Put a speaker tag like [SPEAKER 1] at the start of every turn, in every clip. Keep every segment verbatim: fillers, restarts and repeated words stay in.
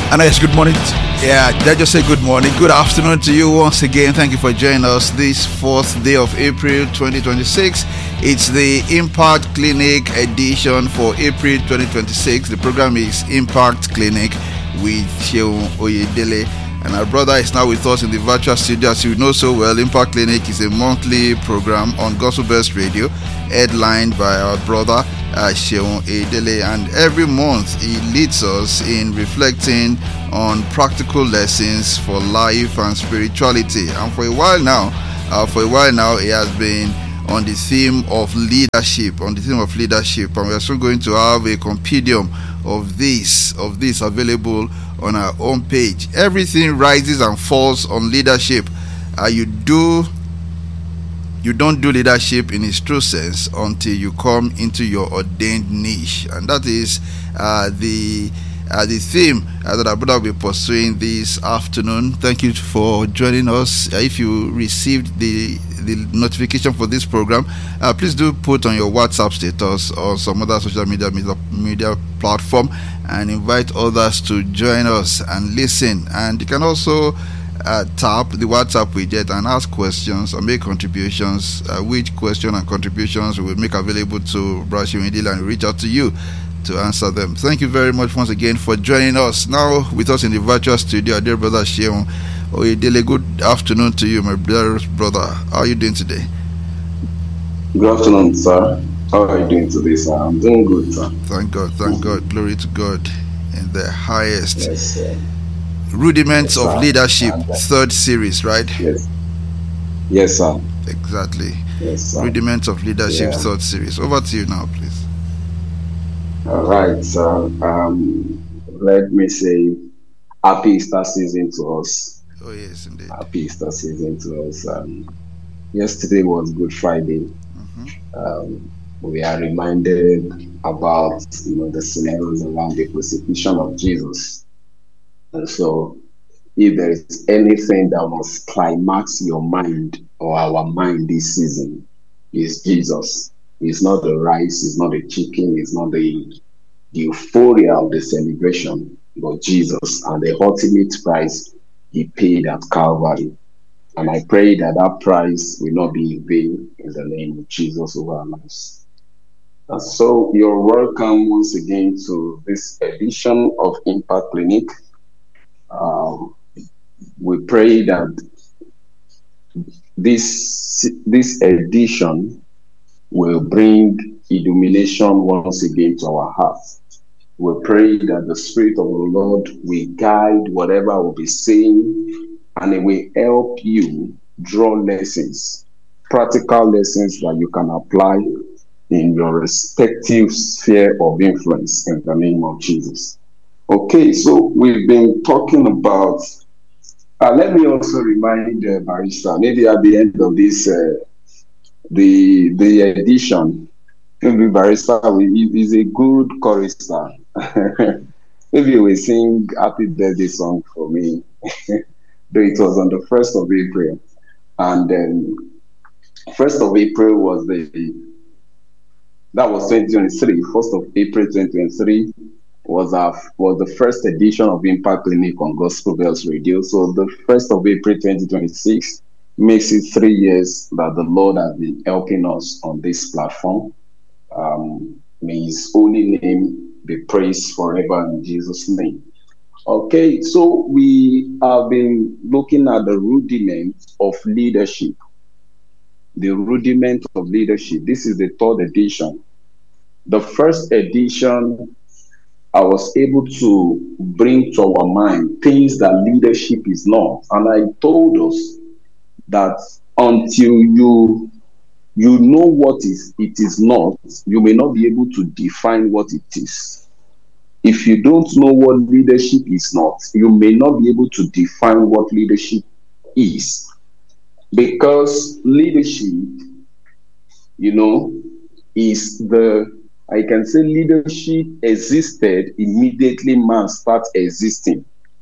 [SPEAKER 1] And yes, good morning. Yeah, did I just say good morning? Good afternoon to you once again. Thank you for joining us this fourth day of April twenty twenty-six. It's the Impact Clinic edition for April twenty twenty-six. The program is Impact Clinic with Seun Oyedele. And our brother is now with us in the virtual studio. As you know so well, Impact Clinic is a monthly program on Gospel Bells Radio, headlined by our brother uh, Seun Oyedele. And every month he leads us in reflecting on practical lessons for life and spirituality. And for a while now, uh, for a while now, he has been on the theme of leadership, on the theme of leadership, and we are still going to have a compendium of this, of this available on our own page. Everything rises and falls on leadership. Uh, you do, you don't do leadership in its true sense until you come into your ordained niche, and that is uh, the uh, the theme uh, that our brother will be pursuing this afternoon. Thank you for joining us. Uh, if you received the the notification for this program, uh, please do put on your WhatsApp status or some other social media media, media platform and invite others to join us and listen. And you can also uh, tap the WhatsApp widget and ask questions or make contributions, uh, which question and contributions we will make available to Brother Seun Oyedele and reach out to you to answer them. Thank you very much once again for joining us. Now with us in the virtual studio, dear brother Seun Oyedele. Good afternoon to you, my brother. Brother, how are you doing today?
[SPEAKER 2] Good afternoon, sir. How are you doing today, sir? I'm doing good, sir.
[SPEAKER 1] Thank God, thank God. Glory to God in the highest.
[SPEAKER 2] Yes, sir.
[SPEAKER 1] Rudiments
[SPEAKER 2] Yes,
[SPEAKER 1] of
[SPEAKER 2] sir.
[SPEAKER 1] Leadership,
[SPEAKER 2] And, uh,
[SPEAKER 1] third series, right?
[SPEAKER 2] Yes. Yes, sir.
[SPEAKER 1] Exactly.
[SPEAKER 2] Yes, sir.
[SPEAKER 1] Rudiments of Leadership,
[SPEAKER 2] Yeah.
[SPEAKER 1] third series. Over to you now, please.
[SPEAKER 2] All right, sir. Um, let me say happy Easter season to us.
[SPEAKER 1] Oh yes, indeed.
[SPEAKER 2] Happy Easter season to us. Um, yesterday was Good Friday.
[SPEAKER 1] Mm-hmm.
[SPEAKER 2] Um, we are reminded about you know the scenarios around the crucifixion of Jesus. And so, if there is anything that must climax your mind or our mind this season, is Jesus. It's not the rice, it's not the chicken, it's not the, the euphoria of the celebration, but Jesus and the ultimate price he paid at Calvary. And I pray that that price will not be in vain in the name of Jesus over our lives. And so you're welcome once again to this edition of Impact Clinic. Um, we pray that this, this edition will bring illumination once again to our hearts. We pray that the Spirit of the Lord will guide whatever we'll be saying, and it will help you draw lessons, practical lessons that you can apply in your respective sphere of influence in the name of Jesus. Okay, so we've been talking about, uh, let me also remind uh, Barrister, maybe at the end of this, uh, the the edition, maybe Barrister is a good chorister. Maybe you will sing happy birthday song for me. Though it was on the first of April. And then first of April was the that was twenty twenty-three. First of April twenty twenty-three was our was the first edition of Impact Clinic on Gospel Bells Radio. So the first of April twenty twenty-six makes it three years that the Lord has been helping us on this platform. Um, may his holy name be praised forever in Jesus' name. Okay, so we have been looking at the rudiment of leadership. The rudiment of leadership. This is the third edition. The first edition, I was able to bring to our mind things that leadership is not. And I told us that until you you know what is it is not, you may not be able to define what it is. If you don't know what leadership is not, you may not be able to define what leadership is. Because leadership, you know, is the, I can say leadership existed immediately man starts existing.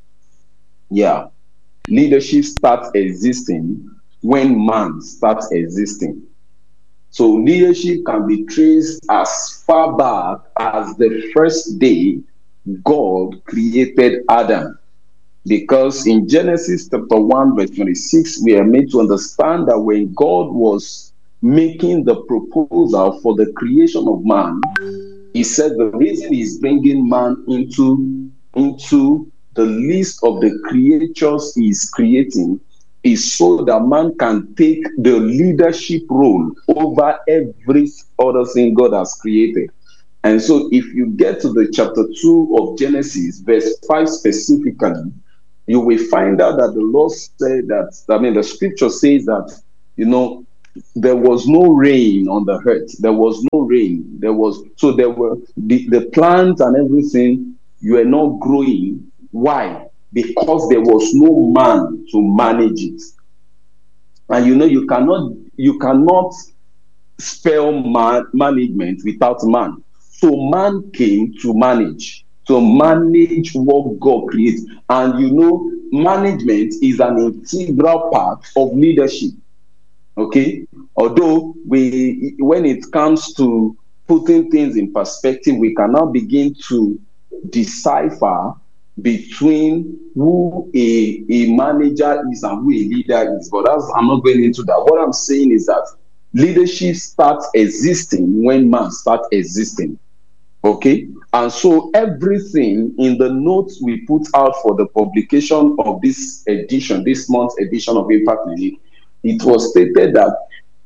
[SPEAKER 2] Yeah. Leadership starts existing when man starts existing. So leadership can be traced as far back as the first day God created Adam. Because in Genesis chapter one, verse twenty-six, we are made to understand that when God was making the proposal for the creation of man, he said the reason he's bringing man into, into the list of the creatures he's creating is so that man can take the leadership role over every other thing God has created. And so if you get to the chapter two of Genesis, verse five specifically, you will find out that the Lord said that, I mean, the scripture says that, you know, there was no rain on the earth. There was no rain. There was, so there were, the, the plants and everything, you were not growing. Why? Because there was no man to manage it. And you know, you cannot, you cannot spell man, management without man. So man came to manage, to manage what God creates. And you know, management is an integral part of leadership. Okay? Although we, when it comes to putting things in perspective, we cannot begin to decipher between who a, a manager is and who a leader is. But that's, I'm not going into that. What I'm saying is that leadership starts existing when man starts existing. Okay? And so everything in the notes we put out for the publication of this edition, this month's edition of Impact Clinic, it was stated that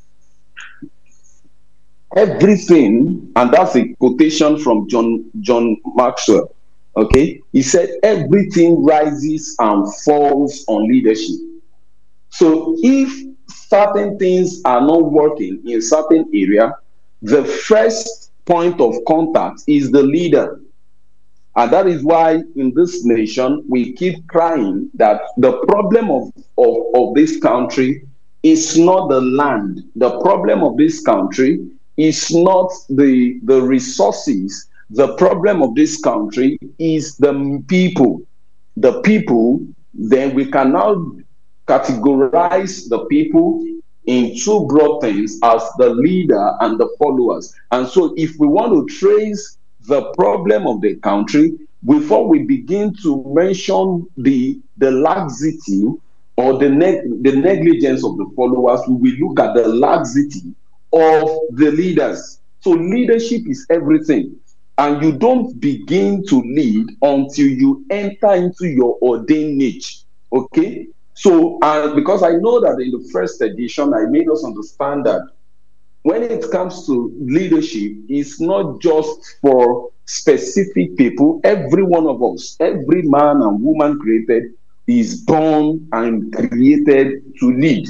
[SPEAKER 2] everything, and that's a quotation from John, John Maxwell, okay? He said, everything rises and falls on leadership. So if certain things are not working in a certain area, the first point of contact is the leader. And that is why in this nation, we keep crying that the problem of, of, of this country is not the land. The problem of this country is not the, the resources. The problem of this country is the people. The people, then we can now categorize the people in two broad things as the leader and the followers. And so if we want to trace the problem of the country, before we begin to mention the, the laxity or the, neg- the negligence of the followers, we will look at the laxity of the leaders. So leadership is everything. And you don't begin to lead until you enter into your ordained niche. Okay? So, uh, because I know that in the first edition, I made us understand that when it comes to leadership, it's not just for specific people. Every one of us, every man and woman created, is born and created to lead.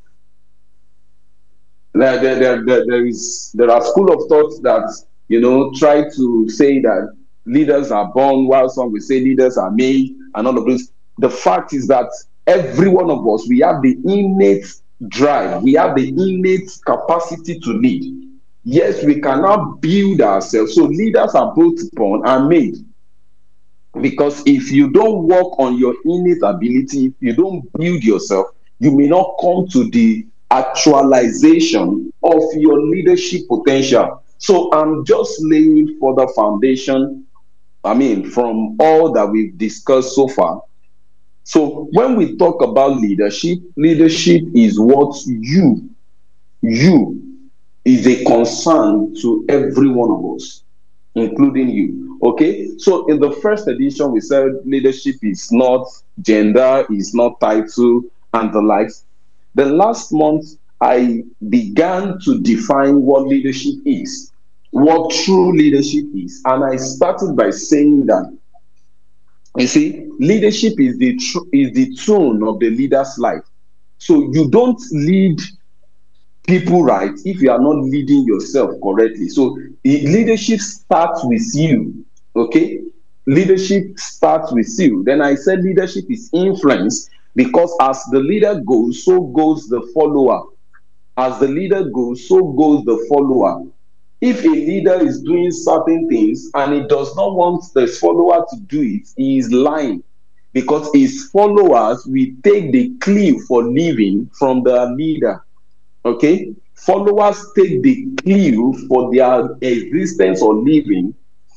[SPEAKER 2] There, there, there, there, there is there are school of thoughts that, you know, try to say that leaders are born, while some will say leaders are made, and all of this. The fact is that every one of us, we have the innate drive, we have the innate capacity to lead. Yes, we cannot build ourselves. So leaders are both born and made. Because if you don't work on your innate ability, if you don't build yourself, you may not come to the actualization of your leadership potential. So I'm just laying for the foundation, I mean, from all that we've discussed so far. So when we talk about leadership, leadership is what you, you is a concern to every one of us, including you. Okay? So in the first edition, we said leadership is not gender, is not title, and the likes. The last month, I began to define what leadership is, what true leadership is. And I started by saying that, you see, leadership is the tr- is the tone of the leader's life. So you don't lead people right if you are not leading yourself correctly. So leadership starts with you. Okay? Leadership starts with you. Then I said leadership is influence, because as the leader goes, so goes the follower. As the leader goes, so goes the follower. If a leader is doing certain things and he does not want the follower to do it, he is lying, because his followers will take the clue for living from the leader. Okay? Followers take the clue for their existence or living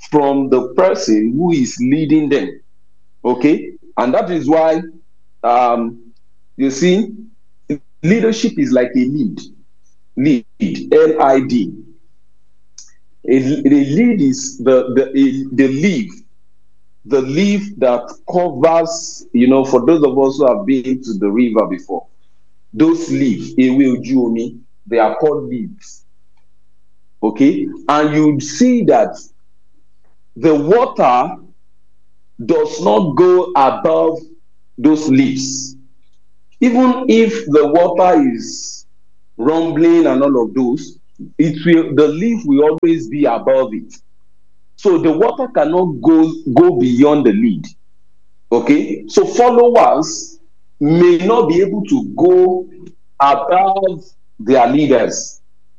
[SPEAKER 2] from the person who is leading them. Okay? And that is why, um, you see, leadership is like a lead. Lead, L I D. A, the lead is the, the, a, the leaf, the leaf that covers, you know, for those of us who have been to the river before, those leaves, they are called leaves. Okay? And you see that the water does not go above those leaves. Even if the water is rumbling and all of those, it will, the leaf will always be above it. So the water cannot go, go beyond the lead. Okay? So followers may not be able to go above their leaders.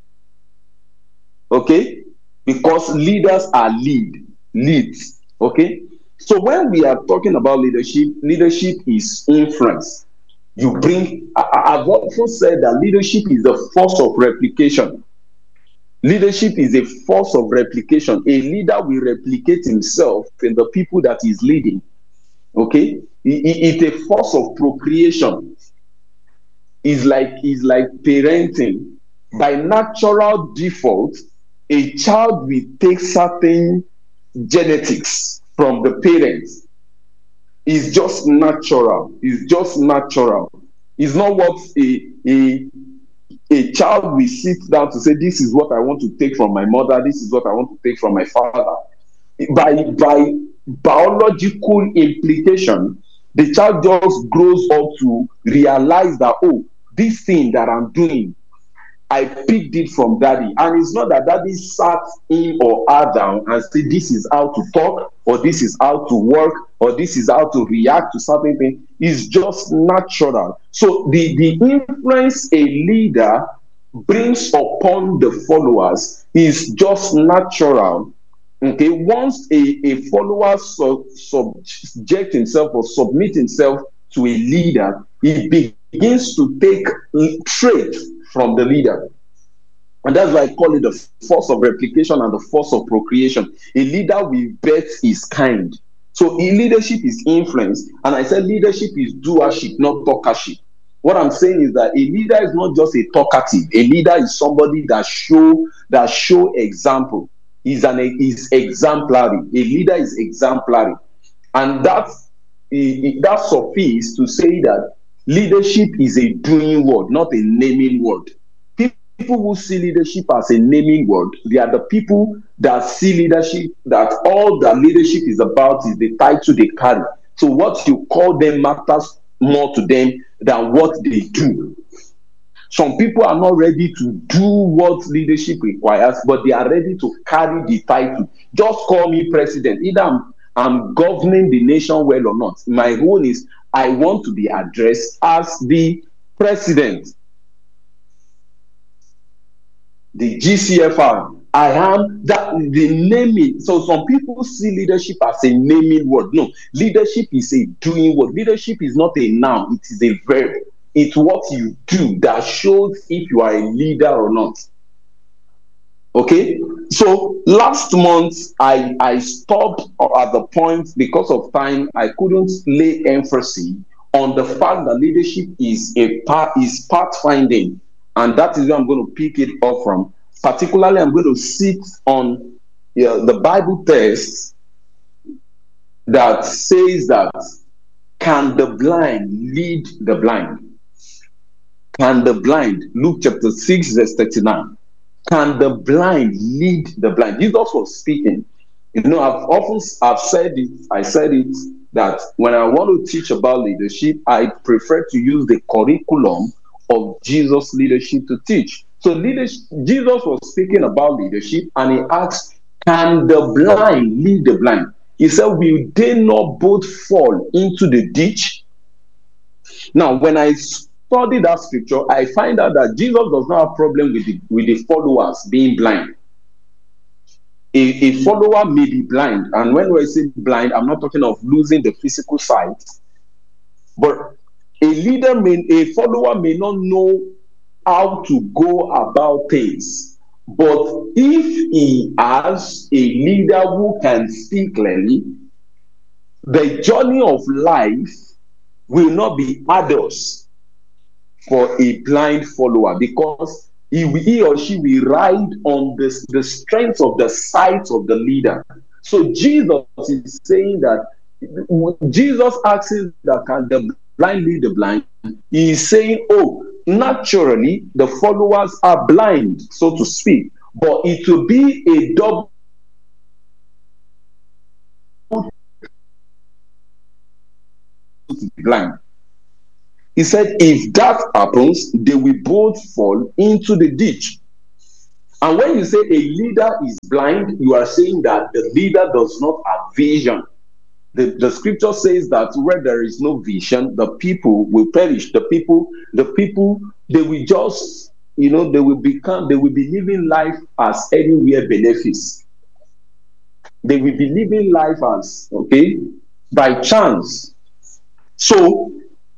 [SPEAKER 2] Okay? Because leaders are lead, leads. Okay? So when we are talking about leadership, leadership is influence. You bring, I, I've also said that leadership is the force of replication. Leadership is a force of replication. A leader will replicate himself in the people that he's leading. Okay? It's a force of procreation. It's like, it's like parenting. By natural default, a child will take certain genetics from the parents. It's just natural. It's just natural. It's not what a, a, a child will sit down to say, this is what I want to take from my mother, this is what I want to take from my father. By, by biological implication, the child just grows up to realize that, oh, this thing that I'm doing, I picked it from daddy. And it's not that daddy sat him or her down and said, this is how to talk, or this is how to work, or this is how to react to certain things. It's just natural. So the, the influence a leader brings upon the followers is just natural. Okay, once a, a follower sub, subject himself or submit himself to a leader, he begins to take traits from the leader. And that's why I call it the force of replication and the force of procreation. A leader will bet his kind. So leadership is influence. And I said leadership is doership, not talkership. What I'm saying is that a leader is not just a talkative. A leader is somebody that show that show example. Is an is exemplary. A leader is exemplary. And that's that suffices to say that leadership is a doing word, not a naming word. People who see leadership as a naming word, they are the people that see leadership, that all that leadership is about is the title they carry. So what you call them matters more to them than what they do. Some people are not ready to do what leadership requires, but they are ready to carry the title. Just call me president. Either I'm, I'm governing the nation well or not. My role is I want to be addressed as the president. The G C F R. I am that the naming. So some people see leadership as a naming word. No, leadership is a doing word. Leadership is not a noun, it is a verb. It's what you do that shows if you are a leader or not. Okay? So last month I, I stopped at the point because of time. I couldn't lay emphasis on the fact that leadership is a part is pathfinding. And that is where I'm going to pick it up from. Particularly, I'm going to sit on you know, the Bible text that says that, can the blind lead the blind? Can the blind, Luke chapter six, verse thirty-nine, can the blind lead the blind? Jesus was speaking. You know, I've often I've said it, I said it, that when I want to teach about leadership, I prefer to use the curriculum of Jesus' leadership to teach. So leadership, Jesus was speaking about leadership, and he asked, can the blind lead the blind? He said, will they not both fall into the ditch? Now, when I study that scripture, I find out that Jesus does not have a problem with the, with the followers being blind. A, a follower may be blind, and when we say blind, I'm not talking of losing the physical sight, but a leader may, a follower may not know how to go about things, But if he has a leader who can see clearly, the journey of life will not be arduous for a blind follower, because he, he or she will ride on this, the strength of the sight of the leader. So Jesus is saying that, Jesus asks that can the blind lead the blind? He is saying, oh, naturally the followers are blind, so to speak, but it will be a double blind. He said, if that happens, they will both fall into the ditch. And when you say a leader is blind, you are saying that the leader does not have vision. The, the scripture says that where there is no vision, the people will perish. The people, the people, they will just, you know, they will become, they will be living life as anywhere benefice. They will be living life as, okay, by chance. So,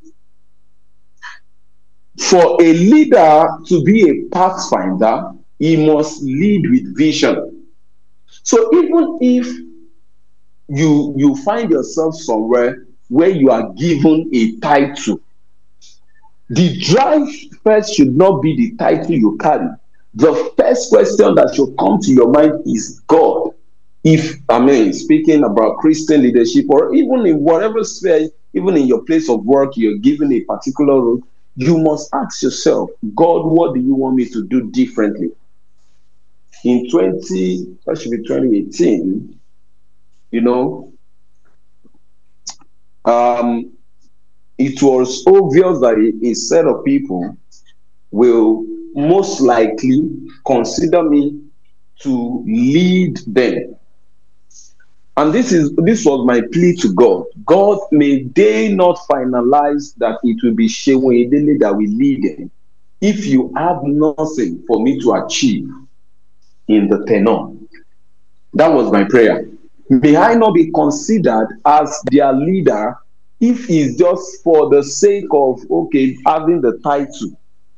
[SPEAKER 2] for a leader to be a pathfinder, he must lead with vision. So even if you you find yourself somewhere where you are given a title, the drive first should not be the title you carry. The first question that should come to your mind is God. If, I mean, speaking about Christian leadership, or even in whatever sphere, even in your place of work, you're given a particular role, you must ask yourself, God, what do you want me to do differently? In twenty, that should be twenty eighteen, you know, um, it was obvious that a, a set of people will most likely consider me to lead them. And this is this was my plea to God. God, may they not finalize that it will be Seun Oyedele that will lead them if you have nothing for me to achieve in the tenor. That was my prayer. May I not be considered as their leader if it's just for the sake of, okay, having the title.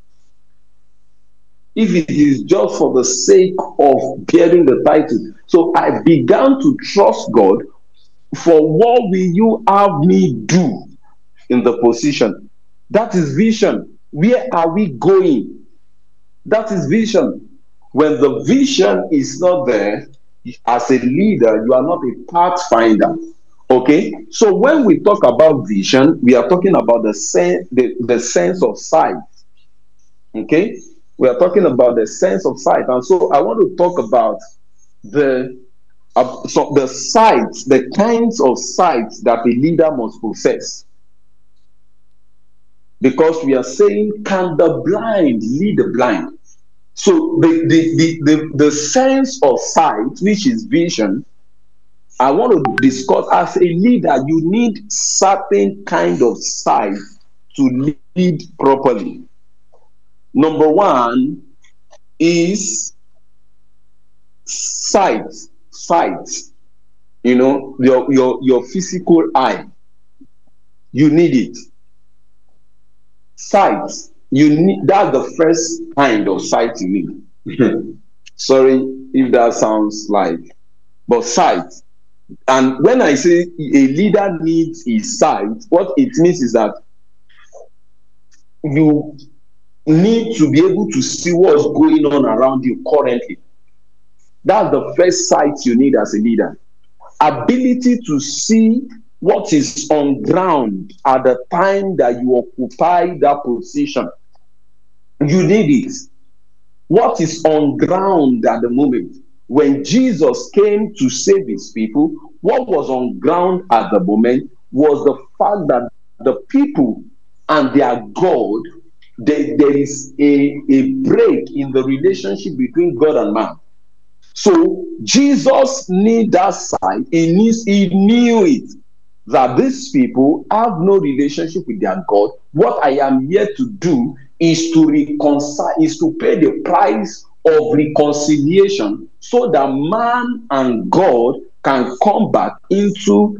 [SPEAKER 2] If it is just for the sake of bearing the title. So I began to trust God for what will you have me do in the position. That is vision. Where are we going? That is vision. When the vision is not there, as a leader, you are not a pathfinder. Okay? So when we talk about vision, we are talking about the, sen- the, the sense of sight. Okay? We are talking about the sense of sight. And so I want to talk about the uh, so the sights, the kinds of sights that a leader must possess. Because we are saying, can the blind lead the blind? So the, the, the, the, the sense of sight, which is vision, I want to discuss as a leader, you need certain kind of sight to lead properly. Number one is sight, sight, you know, your, your, your physical eye. You need it. Sight. You need, that's the first kind of sight you need. Sorry if that sounds like, but sight. And when I say a leader needs his sight, what it means is that you need to be able to see what's going on around you currently. That's the first sight you need as a leader. Ability to see what is on ground at the time that you occupy that position. You need it. What is on ground at the moment? When Jesus came to save his people, what was on ground at the moment was the fact that the people and their God, they, there is a, a break in the relationship between God and man. So Jesus needs that side. He needs, he knew it, that these people have no relationship with their God. What I am here to do is to reconcile, is to pay the price of reconciliation so that man and God can come back into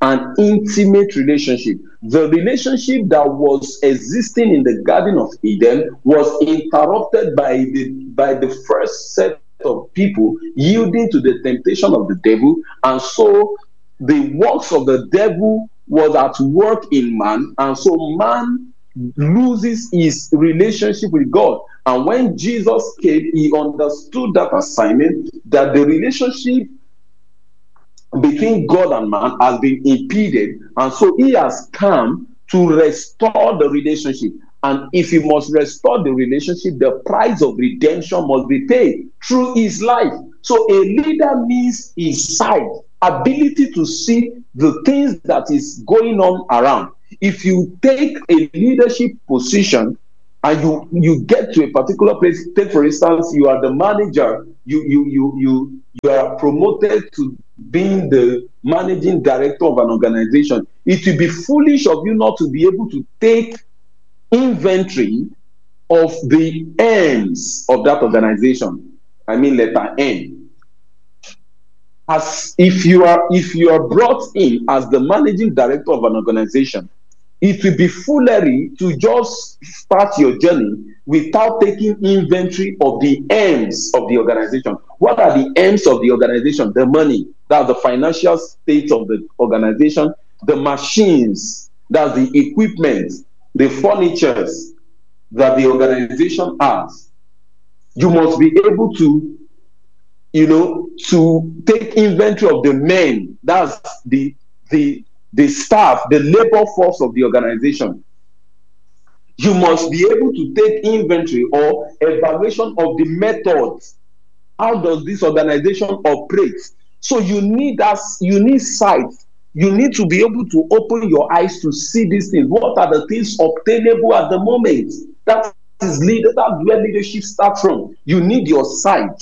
[SPEAKER 2] an intimate relationship. The relationship that was existing in the Garden of Eden was interrupted by the by the first set of people yielding to the temptation of the devil, and so the works of the devil was at work in man, and so man loses his relationship with God. And when Jesus came, he understood that assignment, that the relationship between God and man has been impeded, and so he has come to restore the relationship. And if he must restore the relationship, the price of redemption must be paid through his life. So a leader means his sight, ability to see the things that is going on around. If you take a leadership position and you you get to a particular place, take for instance, you are the manager, you you you you you are promoted to being the managing director of an organization, it will be foolish of you not to be able to take inventory of the ends of that organization. I mean letter N. As if you are if you are brought in as the managing director of an organization, it will be foolery to just start your journey without taking inventory of the aims of the organization. What are the aims of the organization? The money, that's the financial state of the organization, the machines, that's the equipment, the furnitures that the organization has. You must be able to, you know, to take inventory of the men, that's the the the staff, the labor force of the organization. You must be able to take inventory or evaluation of the methods. How does this organization operate? So you need us, you need sight. You need to be able to open your eyes to see these things. What are the things obtainable at the moment? That is leader, that's where leadership starts from. You need your sight.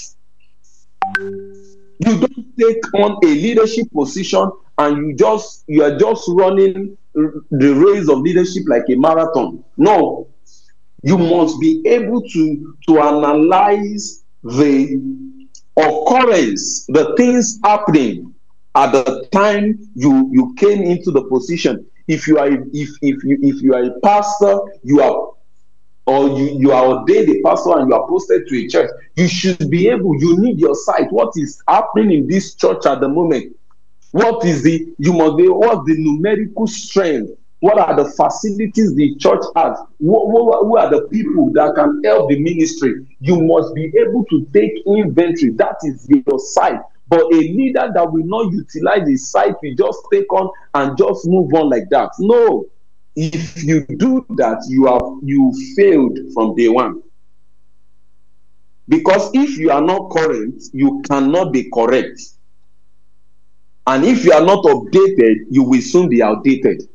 [SPEAKER 2] You don't take on a leadership position and you just you are just running the race of leadership like a marathon. No, you must be able to to analyze the occurrence, the things happening at the time you you came into the position. If you are if if you if you are a pastor, you are or you, you are ordained a pastor and you are posted to a church, you should be able, you need your sight. What is happening in this church at the moment? What is the, you must be, what's the numerical strength? What are the facilities the church has? Who, who, who are the people that can help the ministry? You must be able to take inventory. That is your sight. But a leader that will not utilize his sight will just take on and just move on like that. No. If you do that, you have you failed from day one. Because if you are not current, you cannot be correct. And if you are not updated, you will soon be outdated.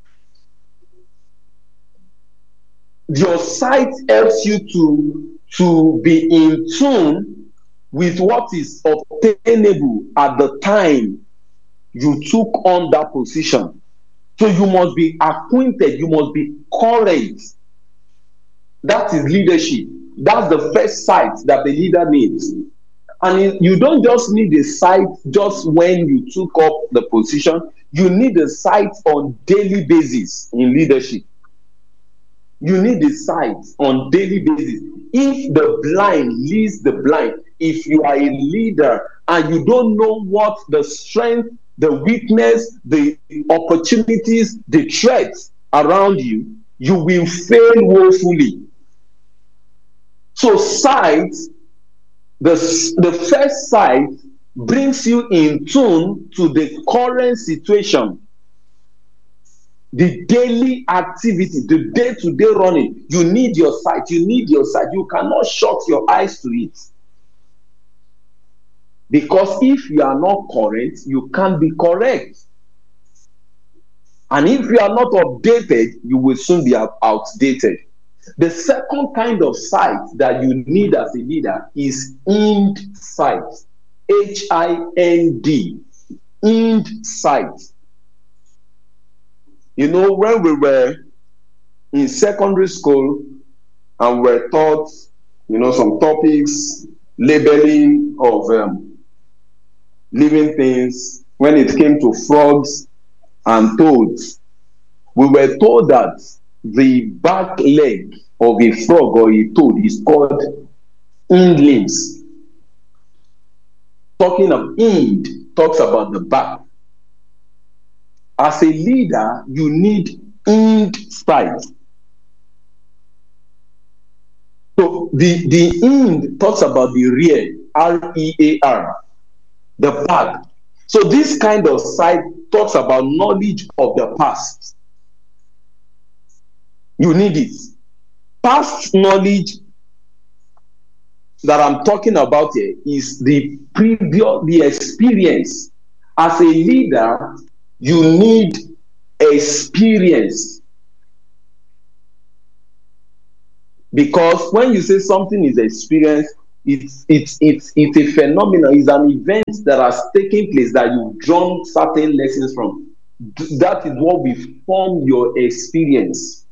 [SPEAKER 2] Your sight helps you to, to be in tune with what is obtainable at the time you took on that position. So you must be acquainted, you must be current. That is leadership. That's the first sight that the leader needs. And you don't just need a sight just when you took up the position. You need a sight on daily basis in leadership. You need a sight on daily basis. If the blind leads the blind, if you are a leader and you don't know what the strength, the weakness, the opportunities, the threats around you, you will fail woefully. So sight, the, the first sight brings you in tune to the current situation, the daily activity, the day-to-day running. You need your sight. You need your sight. You cannot shut your eyes to it. Because if you are not current, you can't be correct. And if you are not updated, you will soon be outdated. The second kind of sight that you need as a leader is hind sight. H I N D. Hind sight. You know, when we were in secondary school and we were taught, you know, some topics, labeling of um, living things, when it came to frogs and toads. We were told that the back leg of a frog or a toad is called hind limbs. Talking of hind talks about the back. As a leader, you need hind side. So the, the hind talks about the rear, R E A R, the back. So this kind of side talks about knowledge of the past. You need it. Past knowledge that I'm talking about here is the previous, the experience. As a leader, you need experience. Because when you say something is experience, it's it's it's it's a phenomenon, it's an event that has taken place that you've drawn certain lessons from. That is what will form your experience.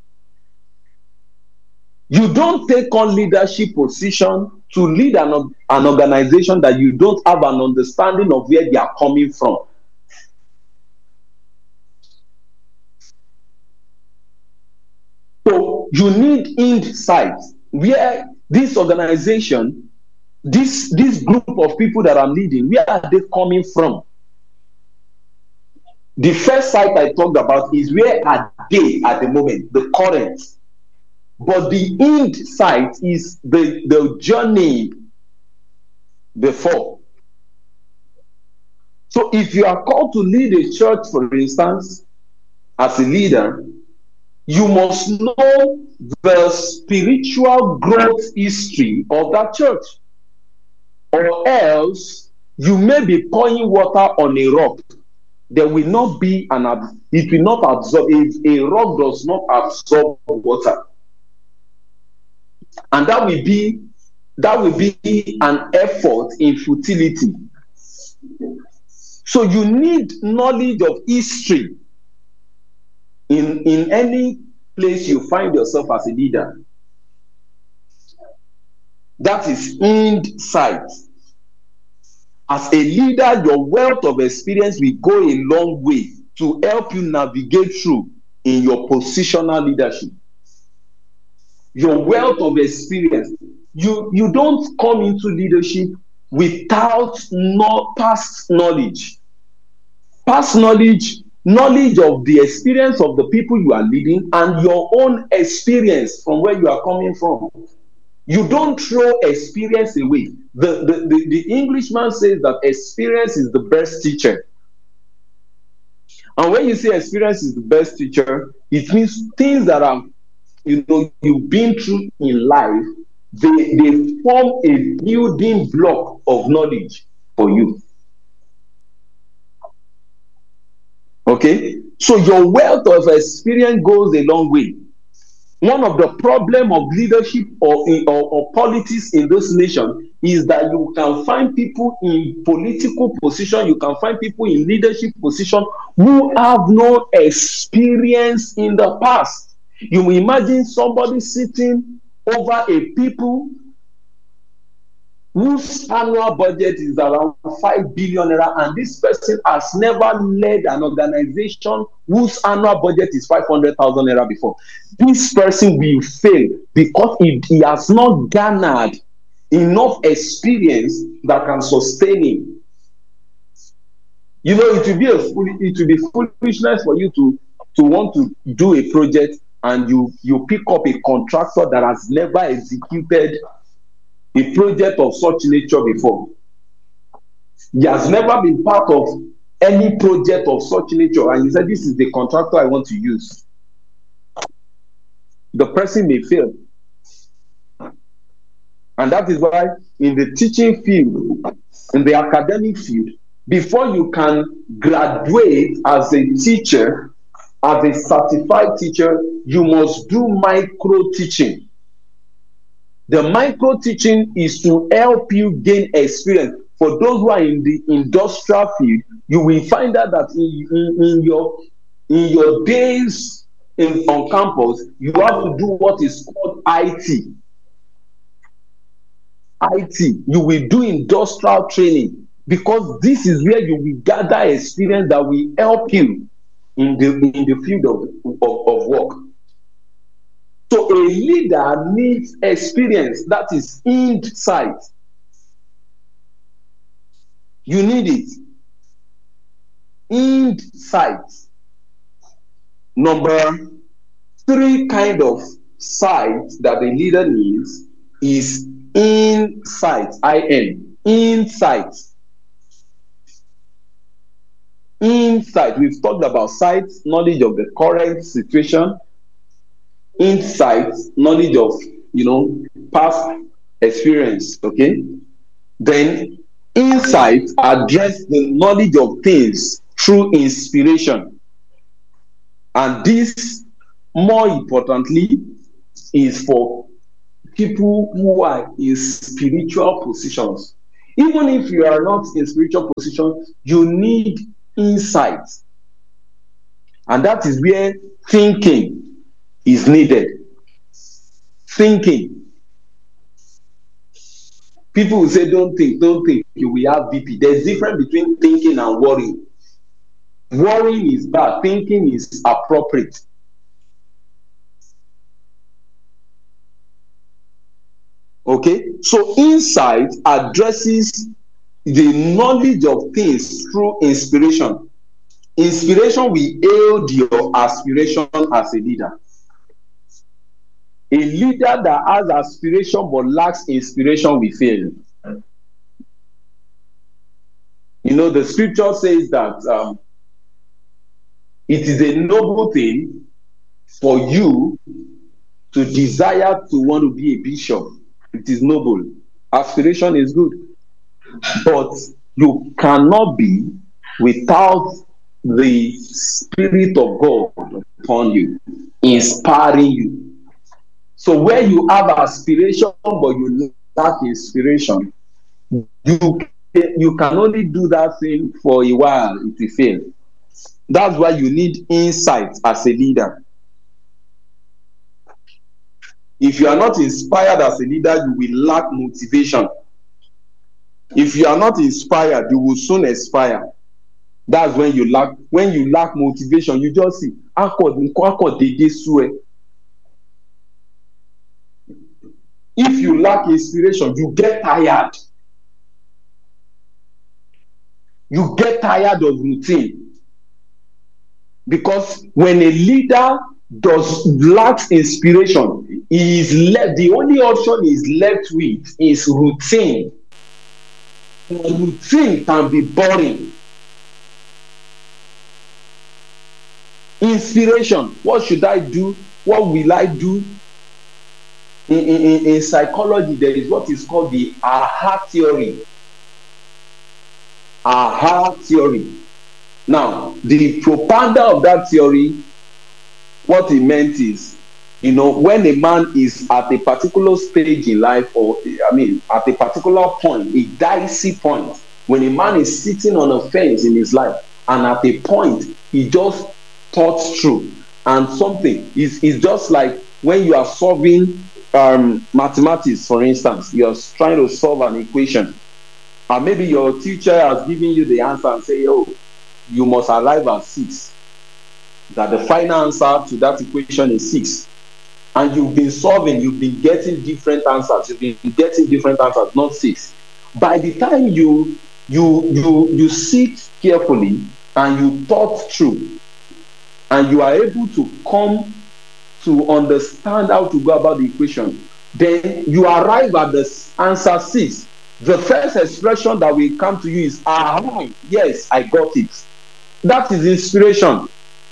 [SPEAKER 2] You don't take on leadership position to lead an, an organization that you don't have an understanding of where they are coming from. So you need insight where this organization, this, this group of people that I'm leading, where are they coming from? The first site I talked about is where are they at the moment, the current. But the end site is the, the journey before. So if you are called to lead a church, for instance, as a leader, you must know the spiritual growth history of that church. Or else you may be pouring water on a rock. There will not be an, it will not absorb, if a rock does not absorb water. And that will be that will be an effort in futility. So you need knowledge of history in, in any place you find yourself as a leader. That is insight. As a leader, your wealth of experience will go a long way to help you navigate through in your positional leadership. Your wealth of experience. You, you don't come into leadership without no past knowledge. Past knowledge, knowledge of the experience of the people you are leading and your own experience from where you are coming from. You don't throw experience away. The, the, the, the Englishman says that experience is the best teacher. And when you say experience is the best teacher, it means things that are, you know, you've been through in life, they, they form a building block of knowledge for you. Okay? So your wealth of experience goes a long way. One of the problems of leadership or, or, or politics in this nation is that you can find people in political position, you can find people in leadership position who have no experience in the past. You will imagine somebody sitting over a people whose annual budget is around five billion naira, and this person has never led an organization whose annual budget is five hundred thousand naira before. This person will fail because he, he has not garnered enough experience that can sustain him. You know, it will be a it will be foolishness for you to to want to do a project and you you pick up a contractor that has never executed a project of such nature before. He has never been part of any project of such nature, and you said, this is the contractor I want to use. The person may fail. And that is why in the teaching field, in the academic field, before you can graduate as a teacher, as a certified teacher, you must do micro teaching. The micro teaching is to help you gain experience. For those who are in the industrial field, you will find out that in, in, in your in your days in, on campus, you have to do what is called I T. I T. You will do industrial training because this is where you will gather experience that will help you in the in the field of, of, of work. So a leader needs experience, that is insight. You need it. Insight. Number three kind of sight that a leader needs is insight. I N. Insight. Insight. We've talked about sight, knowledge of the current situation. Insight, knowledge of, you know, past experience. Okay. Then insight address the knowledge of things through inspiration. And this, more importantly, is for people who are in spiritual positions. Even if you are not in spiritual position, you need insight. And that is where thinking is needed. Thinking. People will say, don't think, don't think, you will have B P. There's a difference between thinking and worrying. Worrying is bad, thinking is appropriate. Okay, so insight addresses the knowledge of things through inspiration. Inspiration will aid your aspiration as a leader. A leader that has aspiration but lacks inspiration will fail. You know, the scripture says that um, it is a noble thing for you to desire to want to be a bishop. It is noble. Aspiration is good. But you cannot be without the Spirit of God upon you, inspiring you. So where you have aspiration but you lack inspiration, you, you can only do that thing for a while, it will fail. That's why you need insight as a leader. If you are not inspired as a leader, you will lack motivation. If you are not inspired, you will soon expire. That's when you lack when you lack motivation. You just see, if you lack inspiration, you get tired. You get tired of routine. Because when a leader does lacks inspiration, he is left, the only option he is left with is routine. Routine can be boring. Inspiration. What should I do? What will I do? In, in, in psychology, there is what is called the aha theory. Aha theory. Now, the propounder of that theory, what he meant is, you know, when a man is at a particular stage in life, or I mean, at a particular point, a dicey point, when a man is sitting on a fence in his life, and at a point, he just thought through, and something is is just like when you are solving um, mathematics, for instance, you are trying to solve an equation, and maybe your teacher has given you the answer and say, oh, you must arrive at six. That the final answer to that equation is six. And you've been solving, you've been getting different answers, you've been getting different answers, not six. By the time you you you you sit carefully and you thought through, and you are able to come to understand how to go about the equation, then you arrive at the answer six. The first expression that will come to you is, ah, yes, I got it. That is inspiration.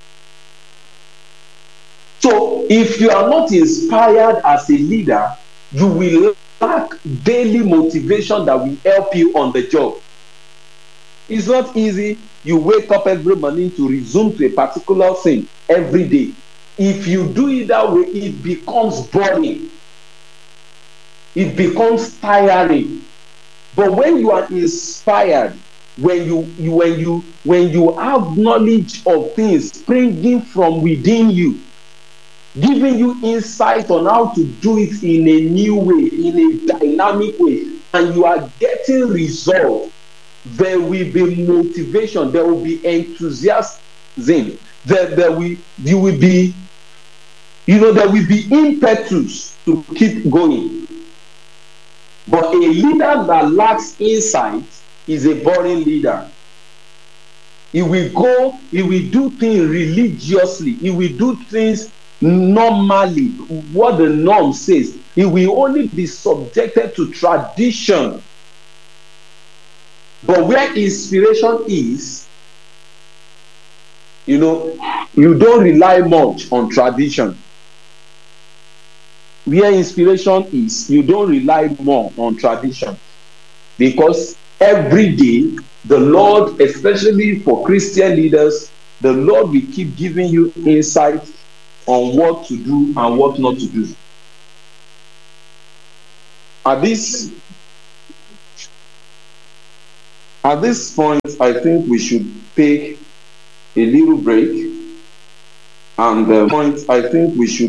[SPEAKER 2] So if you are not inspired as a leader, you will lack daily motivation that will help you on the job. It's not easy. You wake up every morning to resume to a particular thing every day. If you do it that way, it becomes boring. It becomes tiring. But when you are inspired, when you, you when you when you have knowledge of things springing from within you, giving you insight on how to do it in a new way, in a dynamic way, and you are getting results, there will be motivation, there will be enthusiasm enthusiasm. There, there will, you will be, you know, there will be impetus to keep going. But a leader that lacks insight is a boring leader. He will go, he will do things religiously, he will do things normally, what the norm says. He will only be subjected to tradition. But where inspiration is, you know, you don't rely much on tradition. Where inspiration is, you don't rely more on tradition. Because every day, the Lord, especially for Christian leaders, the Lord will keep giving you insight on what to do and what not to do. At this, at this point, I think we should take a little break. And the point, I think we should